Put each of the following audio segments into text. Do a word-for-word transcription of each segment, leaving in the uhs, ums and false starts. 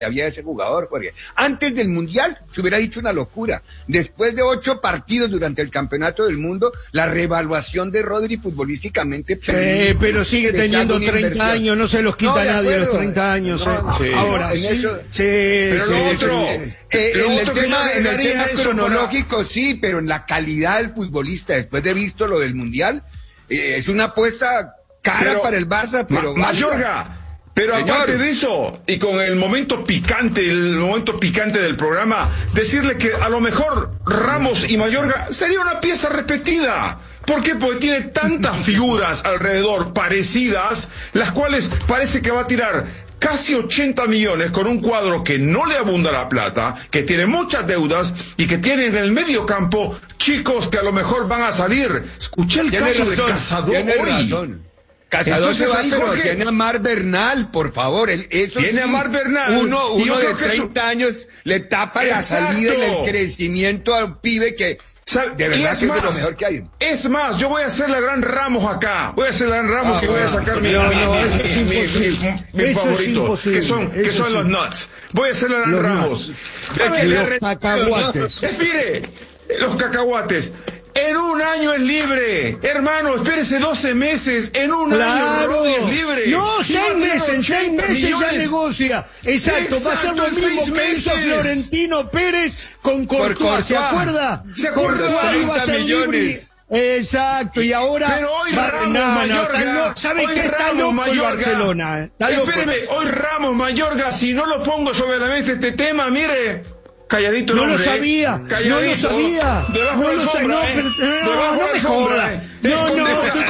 había ese jugador, porque antes del Mundial se hubiera dicho una locura. Después de ocho partidos durante el Campeonato del Mundo, la reevaluación de Rodri futbolísticamente... Eh, pero sigue teniendo treinta años, no se los quita no, nadie los treinta años. No, no, sí. Ahora, en sí, eso, sí, pero sí, lo sí, otro, sí. Eh, lo en, otro el tema, en el tema cronológico, para... sí, pero en la calidad del futbolista, después de visto lo del Mundial, eh, es una apuesta cara pero, para el Barça, pero... Ma Mayorga, pero Señor. Aparte de eso, y con el momento picante, el momento picante del programa, decirle que a lo mejor Ramos y Mayorga sería una pieza repetida. ¿Por qué? Porque tiene tantas figuras alrededor parecidas, las cuales parece que va a tirar casi ochenta millones con un cuadro que no le abunda la plata, que tiene muchas deudas y que tiene en el medio campo chicos que a lo mejor van a salir. Escuché el caso razón, de Cazador hoy. Razón. Cazador se va, pero Jorge, tiene a Mar Bernal, por favor. El, eso tiene sí, a Mar Bernal. Uno, uno de treinta años le tapa Exacto. la salida y el crecimiento a un pibe que de verdad es, más, es de lo mejor que hay. Es más, yo voy a hacer la gran Ramos acá. Voy a hacer la gran Ramos ah, y voy a sacar mi, no, mi, no, mi, eso es mi, imposible. mi, mi eso favorito, es que son, que son los nuts. Voy a hacer la gran los Ramos. Ver, los cacahuates. Espere, los cacahuates. En un año es libre, hermano, espérese doce meses, en un claro. año Rodri es libre. No, seis meses, en seis meses millones. Ya negocia. Exacto, Exacto, va a ser lo mismo que hizo Florentino Pérez con Courtois, ¿se acuerda? ¿Se acuerda? Courtois iba a ser libre. Exacto, y ahora... Pero hoy va, Ramos no, Mayorga... No, ¿sabe qué está loco Mayorga, Barcelona? Está espéreme, loco. hoy Ramos Mayorga, si no lo pongo sobre la mesa este tema, mire... Calladito el no hombre, lo sabía, calladito, no lo sabía, debajo no de lo la sombra, sabía, eh, no, no me joda, no, no,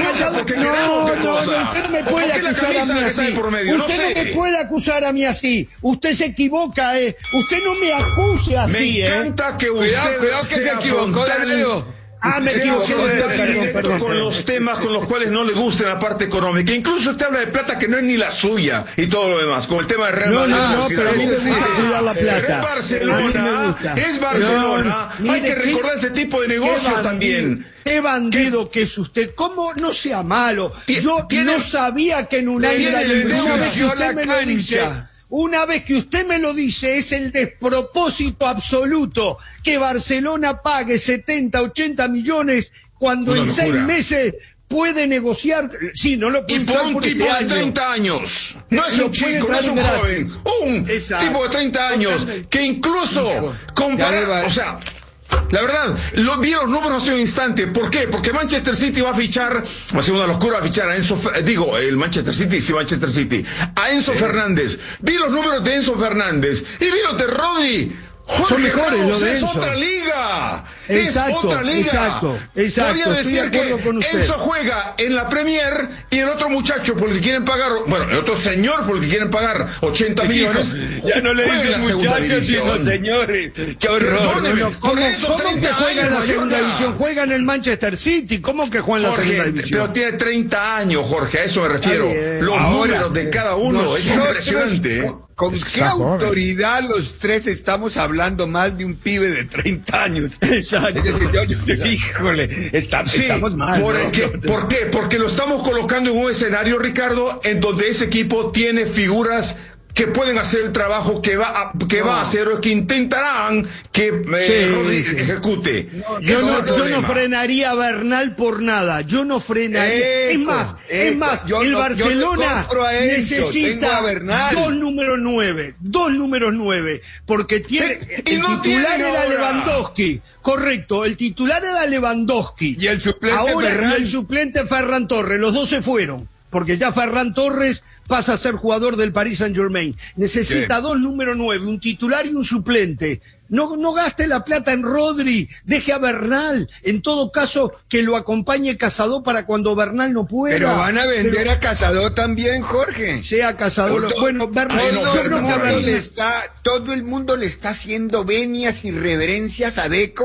no, no, usted me puede acusar a mí así, usted no me puede acusar a mí así, usted se equivoca, eh, usted no me acuse así, me encanta que usted cuidado, cuidado que se equivocó de Leo. Ah, me equivoqué, perdón, perdón, con los temas con los cuales no le gusta la parte económica. Incluso usted habla de plata que no es ni la suya y todo lo demás, como el tema de Real Madrid. No, no, no, pero a mí me gusta cuidar la plata. Es Barcelona, es Barcelona. No, hay que recordar ese tipo de negocios también. Qué bandido que es usted, ¿cómo no sea malo? Yo no sabía que en un año era libre. Una vez que usted me lo dice, una vez que usted me lo dice, es el despropósito absoluto que Barcelona pague setenta, ochenta millones cuando en seis meses puede negociar. Sí, no lo puede y por un por tipo este de treinta años. No es un chico, no es un joven. Un Exacto. tipo de treinta años que incluso compara, o sea, la verdad, lo, vi los números hace un instante. ¿Por qué? Porque Manchester City va a fichar, va a ser una locura, va a fichar a Enzo, digo, el Manchester City, sí, Manchester City, a Enzo sí. Fernández. Vi los números de Enzo Fernández y vi los de Rodri. Jorge Son mejores Ramos, los de es Enzo. otra liga. Exacto, es otra liga. Exacto, exacto. Podría decir Estoy de acuerdo que con usted. Enzo juega en la Premier y el otro muchacho por el que quieren pagar, bueno, el otro señor por el que quieren pagar ochenta millones. Ya no le dicen muchachos, sino señores. Qué horror. No, no, ¿Cómo, ¿cómo que juega en la segunda división? Juega en el Manchester City. ¿Cómo que juega en la Jorge, segunda división? Pero tiene treinta años, Jorge, a eso me refiero. Los Ahora, números de cada uno, nosotros, es impresionante. ¿Con, con qué autoridad los tres estamos hablando mal de un pibe de treinta años? Exacto. Es decir, yo, yo, yo, híjole, está, sí, estamos mal. ¿por, ¿no? qué, ¿Por qué? Porque lo estamos colocando en un escenario, Ricardo, en donde ese equipo tiene figuras que pueden hacer el trabajo que va a, que no. va a hacer o que intentarán que eh, sí, Rodri sí. ejecute. No, yo, no, yo no frenaría a Bernal por nada. Yo no frenaría. Eco, es más, eco. es más, yo el no, Barcelona necesita dos números nueve, dos números nueve, porque tiene eh, el no titular tiene era ahora. Lewandowski. Correcto, el titular era Lewandowski. Y el suplente ahora Ferran. el suplente Ferran Torres. Los dos se fueron, porque ya Ferran Torres pasa a ser jugador del Paris Saint-Germain. Necesita sí. dos número nueve, un titular y un suplente. No, no gaste la plata en Rodri, deje a Bernal. En todo caso, que lo acompañe Cazador para cuando Bernal no pueda. Pero van a vender Pero, a Cazador también, Jorge. Sea Cazador. Todo, bueno, Bernal, todo, no, el no, le está, todo el mundo le está haciendo venias y reverencias a Deco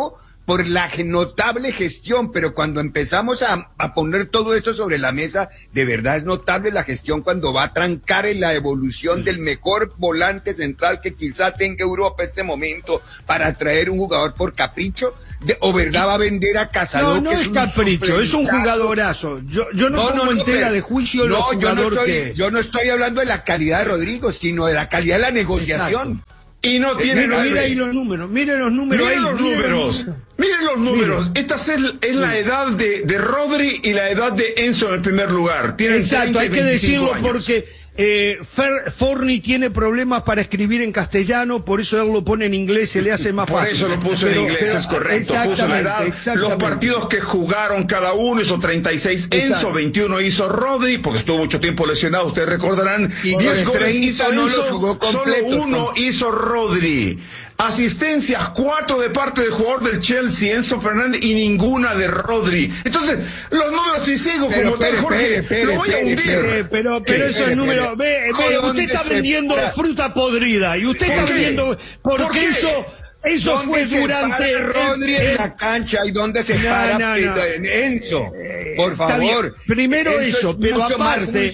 por la notable gestión, pero cuando empezamos a, a poner todo esto sobre la mesa, de verdad es notable la gestión cuando va a trancar en la evolución del mejor volante central que quizá tenga Europa en este momento para traer un jugador por capricho, de, o verdad va a vender a Casado. No, no que es, es un capricho, es un jugadorazo. Yo, yo no, no pongo no, no, en tela de juicio no, los jugador yo no estoy, que yo no estoy hablando de la calidad de Rodrigo, sino de la calidad de la negociación. Exacto. Y no tiene mira, mira ahí los números, miren los números. Miren ahí, los miren números. Los... Miren los números. Miren. Esta es, el, es la edad de, de Rodri y la edad de Enzo en el primer lugar. Tienen Exacto, hay que decirlo años. porque eh, Fer, Forni tiene problemas para escribir en castellano, por eso él lo pone en inglés, se le hace más por fácil. Por eso lo puso pero, en inglés, pero, es correcto. Puso la edad, los partidos que jugaron cada uno, hizo treinta y seis Enzo, exacto. veintiuno hizo Rodri, porque estuvo mucho tiempo lesionado, ustedes recordarán. Y diez goles hizo no Enzo, lo jugó completo, solo uno con... hizo Rodri. Asistencias, cuatro de parte del jugador del Chelsea, Enzo Fernández, y ninguna de Rodri. Entonces, los números, si sigo pero, como tal, Jorge, pere, lo voy a hundir. Pere, pero pero esos pere, números, ve, ve, usted está vendiendo para... fruta podrida, y usted está vendiendo, porque ¿Por eso... Eso fue durante el Rodri el, en la cancha y donde se no, para no, no. Enzo. Por favor. Primero Enzo eso, pero aparte,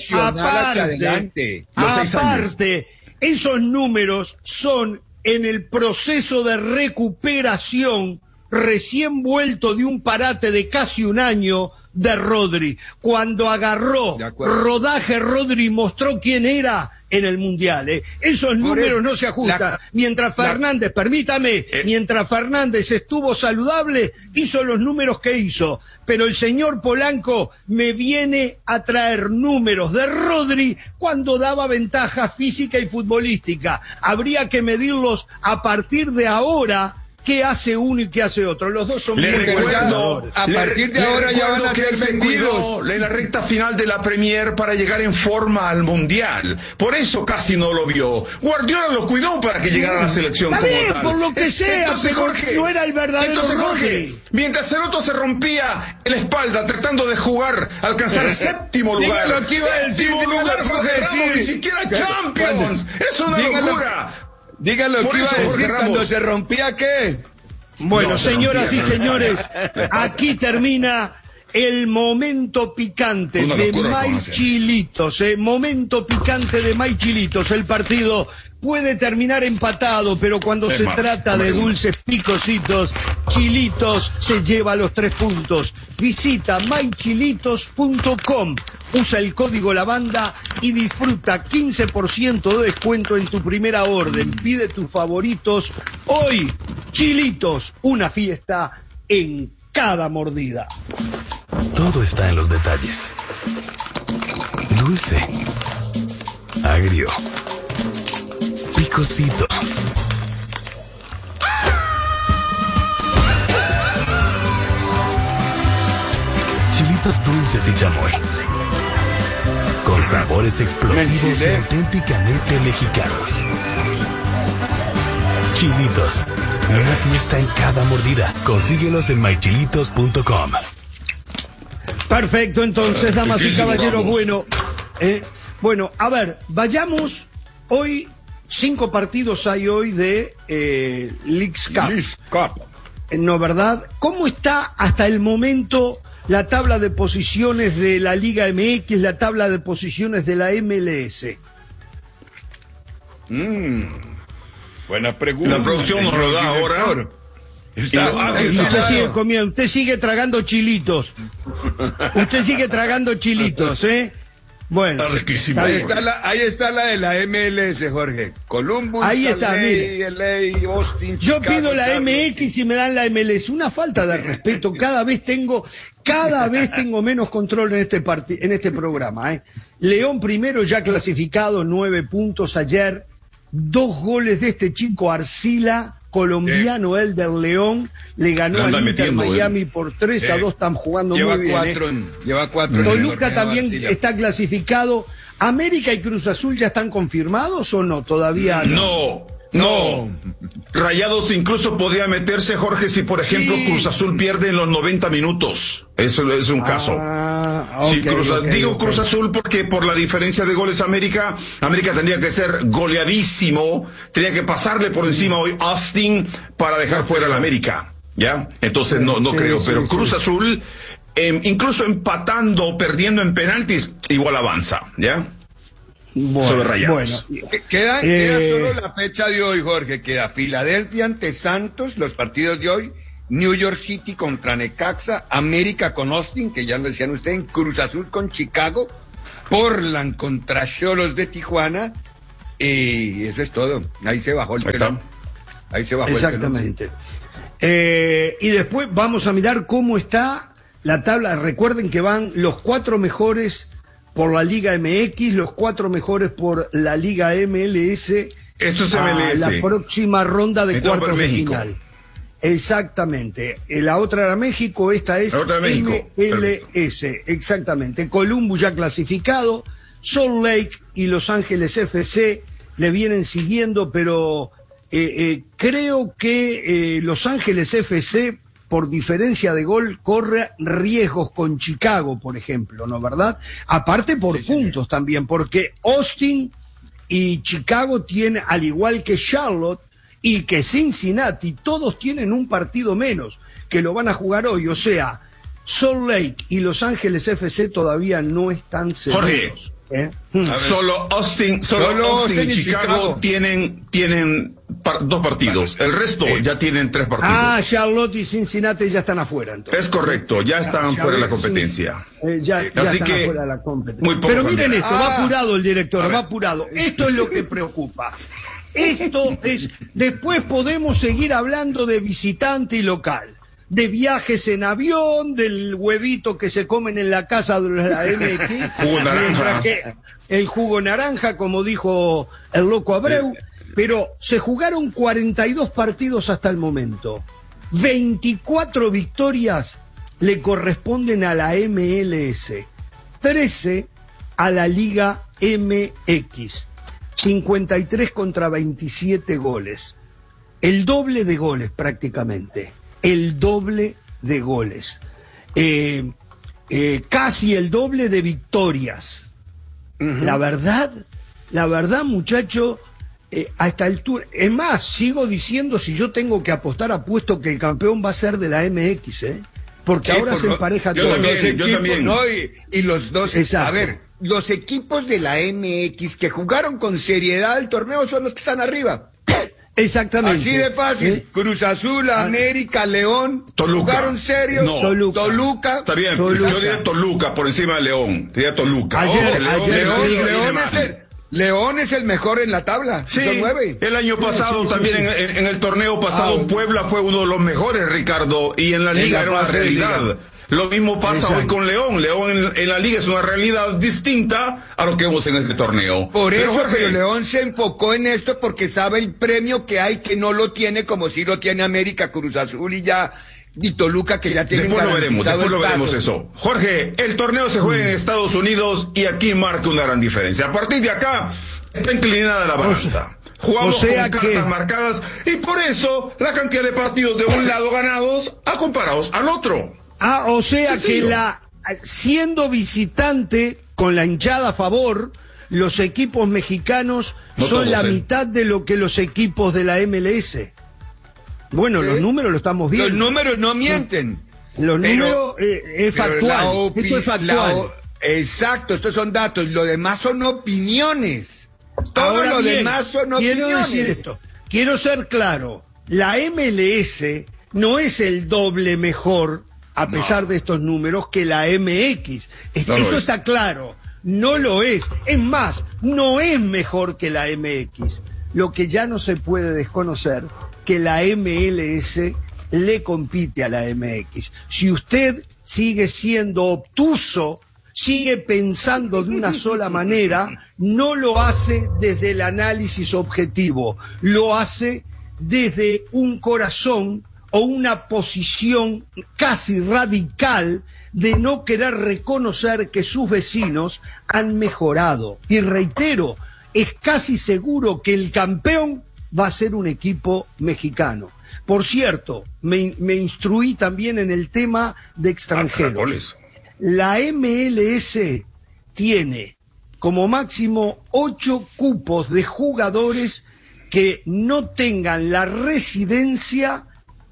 aparte, aparte, esos números son en el proceso de recuperación recién vuelto de un parate de casi un año de Rodri. Cuando agarró rodaje, Rodri mostró quién era en el Mundial. ¿eh? Esos Por números el, no se ajustan. La, mientras Fernández, la, permítame, eh, mientras Fernández estuvo saludable, hizo los números que hizo. Pero el señor Polanco me viene a traer números de Rodri cuando daba ventaja física y futbolística. Habría que medirlos a partir de ahora. ¿Qué hace uno y qué hace otro? Los dos son muy recuerdo, a partir de ahora ya van a ser vendidos en la recta final de la Premier para llegar en forma al Mundial. Por eso casi no lo vio. Guardiola lo cuidó para que llegara a la selección Está como bien, tal. por lo que sea, entonces, Jorge, no era el verdadero entonces, Jorge, mientras el otro se rompía la espalda tratando de jugar, alcanzar el séptimo lugar. Lo que iba a decir, séptimo lugar, Jorge Ramos, ni siquiera Champions. Es una locura. Dígalo, ¿qué iba a decir cuando se rompía qué? Bueno, no, señoras rompía, y señores, aquí termina el momento picante de May Chilitos, eh, momento picante de May Chilitos. El partido puede terminar empatado, pero cuando es se más, trata de dulces picositos, Chilitos se lleva los tres puntos. Visita my chilitos punto com. Usa el código Lavanda y disfruta quince por ciento de descuento en tu primera orden. Pide tus favoritos hoy. Chilitos, una fiesta en cada mordida. Todo está en los detalles. Dulce, agrio, picosito. Chilitos dulces y chamoy. Con sabores explosivos y auténticamente mexicanos. Chilitos, una fiesta en cada mordida. Consíguelos en my chilitos punto com. Perfecto, entonces, damas y caballeros, bueno, eh, bueno, a ver, vayamos hoy, cinco partidos hay hoy de eh, Leagues Cup. Leagues Cup. Eh, no, ¿verdad? ¿Cómo está hasta el momento la tabla de posiciones de la Liga M X, la tabla de posiciones de la M L S? Mm, buena pregunta. La producción nos lo da ahora. Está, ah, usted sigue comiendo, usted sigue tragando chilitos. Usted sigue tragando chilitos, ¿eh? Bueno. Ahí está, la, ahí está la de la M L S, Jorge. Columbus, ahí está, L A, L A, Austin, Yo Chicago, pido la Charlotte. M X y me dan la M L S. Una falta de respeto. Cada vez tengo, cada vez tengo menos control en este parti- en este programa, ¿eh? León primero ya clasificado, nueve puntos ayer. Dos goles de este chico Arcila, colombiano, eh. el del León, le ganó al Inter Miami eh. por tres a dos, están jugando lleva muy bien. Cuatro, eh. Lleva cuatro. Toluca también Arcila. Está clasificado. ¿América y Cruz Azul ya están confirmados o no? Todavía no. No. No, Rayados incluso podría meterse, Jorge, si por ejemplo sí. Cruz Azul pierde en los noventa minutos. Eso es un caso. Ah, okay, sí, Cruz, okay, digo okay. Cruz Azul porque por la diferencia de goles América, América tendría que ser goleadísimo, tendría que pasarle por encima hoy Austin para dejar fuera al América. ¿ya? Entonces no, no sí, creo, sí, pero sí, Cruz sí. Azul, eh, incluso empatando o perdiendo en penaltis, igual avanza, ¿ya? Bueno, Sobre Rayados. bueno. Queda, Eh, queda solo la fecha de hoy, Jorge. Queda Filadelfia ante Santos, los partidos de hoy. New York City contra Necaxa. América con Austin, que ya lo decían ustedes. Cruz Azul con Chicago. Portland contra Xolos de Tijuana. Y eso es todo. Ahí se bajó el Ahí está. telón. Ahí se bajó Exactamente. Eh, y después vamos a mirar cómo está la tabla. Recuerden que van los cuatro mejores por la Liga M X, los cuatro mejores por la Liga M L S. Esto es a M L S. la próxima ronda de Entonces, cuartos de México. final. Exactamente. Eh, La otra era México, esta es La otra era México. M L S. Exactamente. Columbus ya clasificado, Salt Lake y Los Ángeles F C le vienen siguiendo, pero eh, eh, creo que eh, Los Ángeles F C, por diferencia de gol, corre riesgos con Chicago, por ejemplo, ¿no verdad? Aparte por Sí, puntos también, porque Austin y Chicago tienen, al igual que Charlotte y que Cincinnati, todos tienen un partido menos, que lo van a jugar hoy. O sea, Salt Lake y Los Ángeles F C todavía no están seguros. Jorge, ¿eh? solo Austin, solo, Solo Austin Austin y y Chicago, Chicago. tienen, tienen par- dos partidos. El resto ya tienen tres partidos. Ah, Charlotte y Cincinnati ya están afuera, entonces. Es correcto, ya están Ya fuera de la ves, competencia. Eh, ya, ya Así están que, afuera de la competencia. muy poco Pero miren cambiará. esto, va Ah. apurado el director, A ver. va apurado. Esto es lo que preocupa. Esto es, después podemos seguir hablando de visitante y local, de viajes en avión, del huevito que se comen en la casa de la M X, Jugo naranja. mientras que el jugo naranja, como dijo el loco Abreu, pero se jugaron cuarenta y dos partidos hasta el momento. veinticuatro victorias le corresponden a la M L S, trece a la Liga M X, cincuenta y tres contra veintisiete goles. El doble de goles prácticamente, el doble de goles. Eh, eh, casi el doble de victorias. La verdad, la verdad, muchacho, eh, a esta altura, es más, sigo diciendo, si yo tengo que apostar, apuesto que el campeón va a ser de la M X, ¿eh? Porque Sí, ahora por se lo- empareja yo todo. también, Los yo equipos, también. ¿no? Y, y los dos, Exacto. a ver, los equipos de la M X que jugaron con seriedad el torneo son los que están arriba. Exactamente. Así de fácil. ¿Eh? Cruz Azul, América, León, Toluca. jugaron serio. No. Toluca. Toluca. Está bien, Toluca. yo diría Toluca por encima de León. Diría Toluca. Ayer- Ojo, León, ayer- León, León, León León viene es mal. el, León es el mejor en la tabla. Sí, Son nueve. el año pasado Sí, sí, también sí. En, en- en el torneo pasado Ah, Puebla fue uno de los mejores, Ricardo, y en la En liga la era una fase de realidad. liga. Lo mismo pasa Exacto. hoy con León. León en, en la liga es una realidad distinta a lo que vemos en este torneo. Por Pero, eso, Jorge, pero León se enfocó en esto porque sabe el premio que hay que no lo tiene como si lo tiene América, Cruz Azul y ya y Toluca que ya tienen después lo veremos, garantizado después lo el veremos paso. eso. Jorge, el torneo se juega en Estados Unidos y aquí marca una gran diferencia. A partir de acá está inclinada la balanza. Jugamos o sea con que- cartas marcadas y por eso la cantidad de partidos de un lado ganados a comparados al otro. Ah, o sea Sencillo. que la siendo visitante con la hinchada a favor, los equipos mexicanos No son todos, la ¿eh? mitad de lo que los equipos de la M L S. Bueno, ¿Sí? los números lo estamos viendo. Los números no mienten. Los Pero- números eh, es pero factual. la opi- Esto es factual. la o- exacto, estos son datos. Lo demás son opiniones. Todo Ahora lo bien, demás son quiero opiniones. decir esto. Quiero ser claro. La M L S no es el doble mejor, a pesar de estos números, que la M X. Es- No lo Eso es. está claro. No lo es. Es más, no es mejor que la M X. Lo que ya no se puede desconocer, que la M L S le compite a la M X. Si usted sigue siendo obtuso, sigue pensando de una sola manera, no lo hace desde el análisis objetivo, lo hace desde un corazón o una posición casi radical de no querer reconocer que sus vecinos han mejorado. Y reitero, es casi seguro que el campeón va a ser un equipo mexicano. Por cierto, me, me instruí también en el tema de extranjeros. Caracoles. La M L S tiene como máximo ocho cupos de jugadores que no tengan la residencia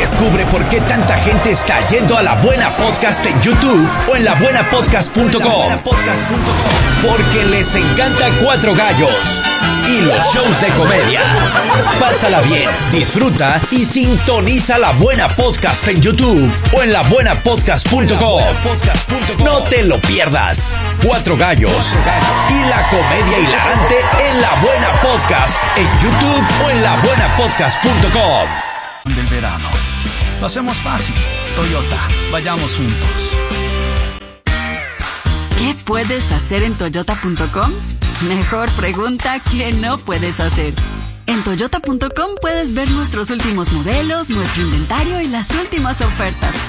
Descubre por qué tanta gente está yendo a La Buena Podcast en YouTube o en la buena podcast punto com. Porque les encanta Cuatro Gallos y los shows de comedia. Pásala bien, disfruta y sintoniza La Buena Podcast en YouTube o en la buena podcast punto com. No te lo pierdas. Cuatro Gallos y la comedia hilarante en La Buena Podcast en YouTube o en la buena podcast punto com. Del verano. Lo hacemos fácil. Toyota, vayamos juntos. ¿Qué puedes hacer en toyota punto com? Mejor pregunta que no puedes hacer. En toyota punto com puedes ver nuestros últimos modelos, nuestro inventario y las últimas ofertas.